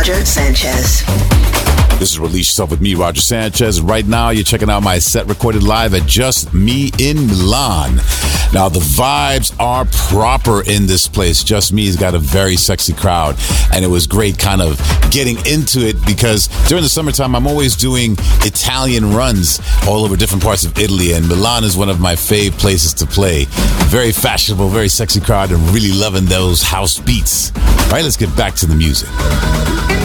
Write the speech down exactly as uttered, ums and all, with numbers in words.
Roger Sanchez. This is Release Yourself with me, Roger Sanchez. Right now, you're checking out my set recorded live at Just Me in Milan. Now, the vibes are proper in this place. Just Me's got a very sexy crowd, and it was great kind of getting into it because during the summertime, I'm always doing Italian runs all over different parts of Italy, and Milan is one of my fave places to play. Very fashionable, very sexy crowd, and really loving those house beats. All right, let's get back to the music.